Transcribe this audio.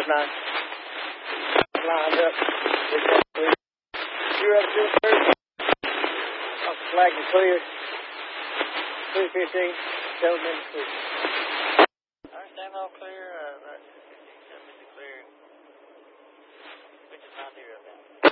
Red 9. Lined up. You're up to the off the flag is clear. 315. 7 minutes clear. Alright, stand all clear. Right. 7 minutes clear. Which is 90 up now.